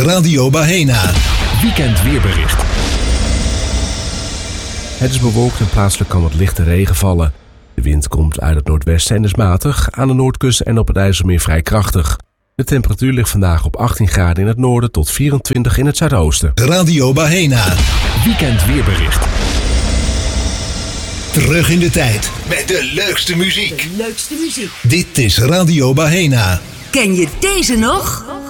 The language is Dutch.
Radio Bahena. Weekend weerbericht. Het is bewolkt en plaatselijk kan wat lichte regen vallen. De wind komt uit het noordwesten en is matig, aan de noordkust en op het IJsselmeer vrij krachtig. De temperatuur ligt vandaag op 18 graden in het noorden tot 24 in het zuidoosten. Radio Bahena. Weekend weerbericht. Terug in de tijd met de leukste muziek. De leukste muziek. Dit is Radio Bahena. Ken je deze nog?